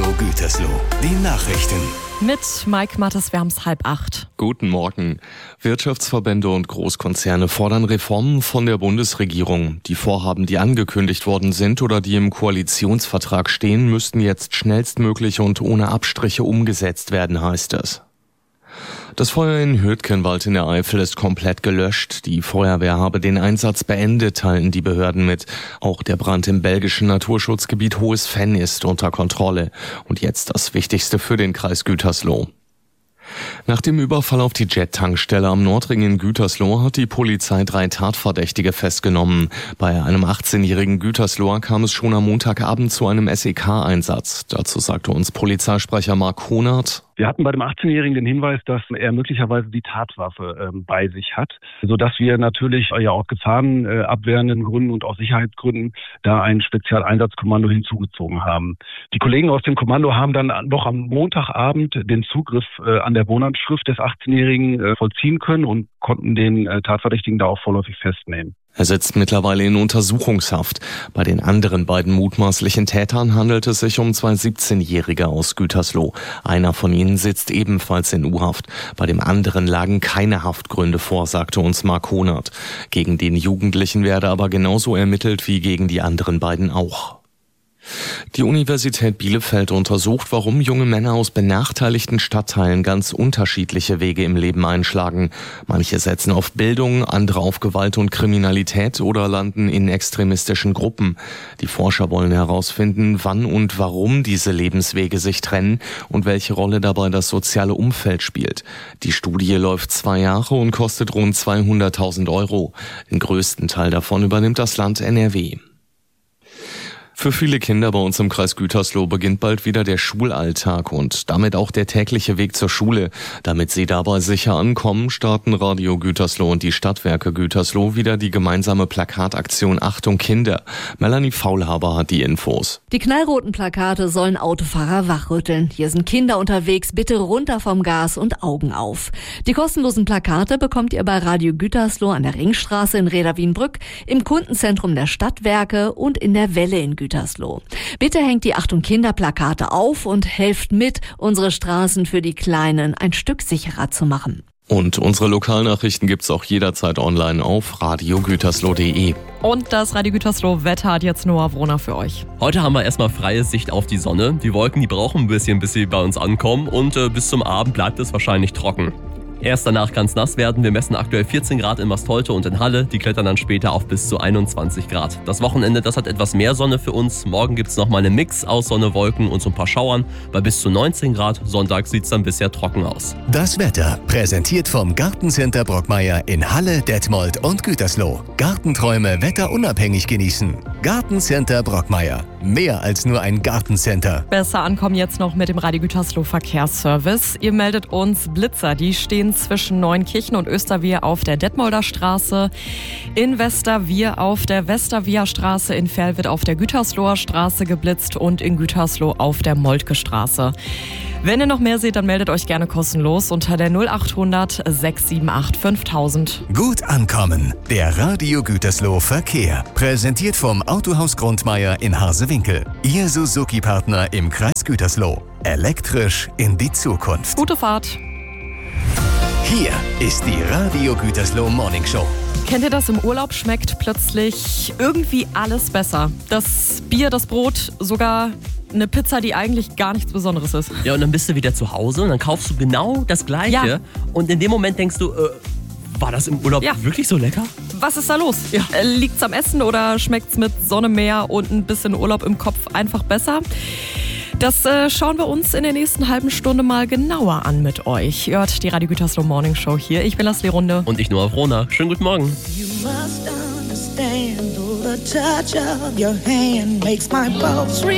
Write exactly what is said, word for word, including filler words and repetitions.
Gütersloh, die Nachrichten. Mit Mike Mattes, wir haben es halb acht. Guten Morgen. Wirtschaftsverbände und Großkonzerne fordern Reformen von der Bundesregierung. Die Vorhaben, die angekündigt worden sind oder die im Koalitionsvertrag stehen, müssten jetzt schnellstmöglich und ohne Abstriche umgesetzt werden, heißt es. Das Feuer in Hürtgenwald in der Eifel ist komplett gelöscht. Die Feuerwehr habe den Einsatz beendet, teilten die Behörden mit. Auch der Brand im belgischen Naturschutzgebiet Hohes Venn ist unter Kontrolle. Und jetzt das Wichtigste für den Kreis Gütersloh. Nach dem Überfall auf die Jet-Tankstelle am Nordring in Gütersloh hat die Polizei drei Tatverdächtige festgenommen. Bei einem achtzehnjährigen Gütersloher kam es schon am Montagabend zu einem S E K-Einsatz. Dazu sagte uns Polizeisprecher Marc Honert: Wir hatten bei dem achtzehnjährigen den Hinweis, dass er möglicherweise die Tatwaffe äh, bei sich hat, sodass wir natürlich äh, ja aus gefahrenabwehrenden äh, Gründen und aus Sicherheitsgründen da ein Spezialeinsatzkommando hinzugezogen haben. Die Kollegen aus dem Kommando haben dann noch am Montagabend den Zugriff äh, an der Wohnanschrift des achtzehnjährigen äh, vollziehen können und konnten den äh, Tatverdächtigen da auch vorläufig festnehmen. Er sitzt mittlerweile in Untersuchungshaft. Bei den anderen beiden mutmaßlichen Tätern handelt es sich um zwei siebzehnjährige aus Gütersloh. Einer von ihnen sitzt ebenfalls in U-Haft. Bei dem anderen lagen keine Haftgründe vor, sagte uns Marc Honert. Gegen den Jugendlichen werde aber genauso ermittelt wie gegen die anderen beiden auch. Die Universität Bielefeld untersucht, warum junge Männer aus benachteiligten Stadtteilen ganz unterschiedliche Wege im Leben einschlagen. Manche setzen auf Bildung, andere auf Gewalt und Kriminalität oder landen in extremistischen Gruppen. Die Forscher wollen herausfinden, wann und warum diese Lebenswege sich trennen und welche Rolle dabei das soziale Umfeld spielt. Die Studie läuft zwei Jahre und kostet rund zweihunderttausend Euro. Den größten Teil davon übernimmt das Land N R W. Für viele Kinder bei uns im Kreis Gütersloh beginnt bald wieder der Schulalltag und damit auch der tägliche Weg zur Schule. Damit sie dabei sicher ankommen, starten Radio Gütersloh und die Stadtwerke Gütersloh wieder die gemeinsame Plakataktion Achtung Kinder. Melanie Faulhaber hat die Infos. Die knallroten Plakate sollen Autofahrer wachrütteln. Hier sind Kinder unterwegs, bitte runter vom Gas und Augen auf. Die kostenlosen Plakate bekommt ihr bei Radio Gütersloh an der Ringstraße in Reda-Wienbrück, im Kundenzentrum der Stadtwerke und in der Welle in Gütersloh. Gütersloh. Bitte hängt die Achtung Kinder Plakate auf und helft mit, unsere Straßen für die Kleinen ein Stück sicherer zu machen. Und unsere Lokalnachrichten gibt's auch jederzeit online auf radio gütersloh punkt de. Und das Radio Gütersloh Wetter hat jetzt Noah Wroner für euch. Heute haben wir erstmal freie Sicht auf die Sonne. Die Wolken, die brauchen ein bisschen, bis sie bei uns ankommen und äh, bis zum Abend bleibt es wahrscheinlich trocken. Erst danach kann es nass werden. Wir messen aktuell vierzehn Grad in Mastolte und in Halle. Die klettern dann später auf bis zu einundzwanzig Grad. Das Wochenende, das hat etwas mehr Sonne für uns. Morgen gibt es nochmal einen Mix aus Sonne, Wolken und so ein paar Schauern. Bei bis zu neunzehn Grad. Sonntag sieht es dann bisher trocken aus. Das Wetter präsentiert vom Gartencenter Brockmeier in Halle, Detmold und Gütersloh. Gartenträume wetterunabhängig genießen. Gartencenter Brockmeier. Mehr als nur ein Gartencenter. Besser ankommen jetzt noch mit dem Radio Gütersloh Verkehrsservice. Ihr meldet uns Blitzer, die stehen zwischen Neunkirchen und Österwier auf der Detmolder Straße, in Westerwier auf der Westerwier Straße, in Velvet auf der Gütersloher Straße geblitzt und in Gütersloh auf der Moltke Straße. Wenn ihr noch mehr seht, dann meldet euch gerne kostenlos unter der null achthundert sechs sieben acht fünftausend. Gut ankommen. Der Radio Gütersloh Verkehr. Präsentiert vom Autohaus Grundmeier in Harsewinkel. Ihr Suzuki-Partner im Kreis Gütersloh. Elektrisch in die Zukunft. Gute Fahrt. Hier ist die Radio Gütersloh Morning Show. Kennt ihr das? Im Urlaub schmeckt plötzlich irgendwie alles besser. Das Bier, das Brot, sogar eine Pizza, die eigentlich gar nichts Besonderes ist. Ja, und dann bist du wieder zu Hause und dann kaufst du genau das Gleiche. Ja. Und in dem Moment denkst du, äh, war das im Urlaub Ja. wirklich so lecker? Was ist da los? Ja. Äh, Liegt's am Essen oder schmeckt's mit Sonne, Meer und ein bisschen Urlaub im Kopf einfach besser? Das äh, schauen wir uns in der nächsten halben Stunde mal genauer an mit euch. Ihr hört die Radio Gütersloh Morning Show hier. Ich bin Leslie Runde. Und ich Noah Wroner. Schönen guten Morgen. You must understand, oh, the touch of your hand makes my pulse